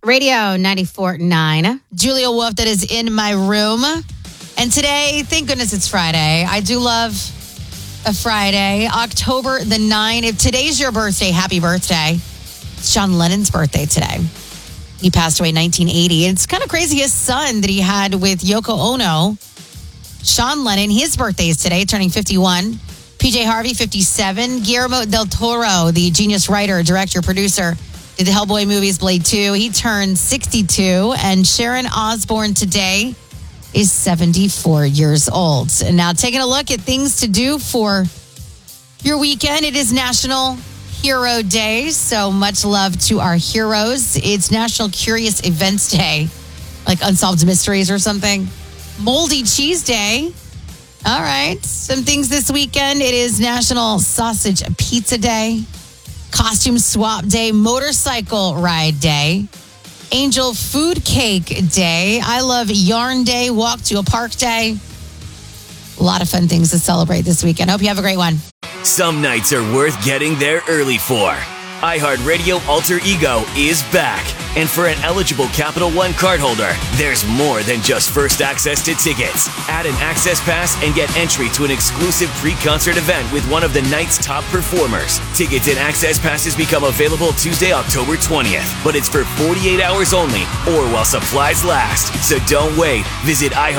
Radio 94.9. Julia Wolf, that is in my room. And today, thank goodness it's Friday. I do love a Friday. October the 9th. If today's your birthday, happy birthday. It's John Lennon's birthday today. He passed away in 1980. It's kind of crazy. His son that he had with Yoko Ono, Sean Lennon, his birthday is today, turning 51. PJ Harvey, 57. Guillermo del Toro, the genius writer, director, producer, did the Hellboy movies, Blade 2. He turned 62. And Sharon Osbourne today is 74 years old. And now taking a look at things to do for your weekend. It is National Hero Day. So much love to our heroes. It's National Curious Events Day, like Unsolved Mysteries or something. Moldy Cheese Day. All right. Some things this weekend. It is National Sausage Pizza Day. Costume Swap Day. Motorcycle Ride Day. Angel Food Cake Day. I Love Yarn Day. Walk to a Park Day. A lot of fun things to celebrate this weekend. Hope you have a great one. Some nights are worth getting there early for. iHeartRadio Alter Ego is back. And for an eligible Capital One cardholder, there's more than just first access to tickets. Add an access pass and get entry to an exclusive pre-concert event with one of the night's top performers. Tickets and access passes become available Tuesday, October 20th. But it's for 48 hours only or while supplies last. So don't wait. Visit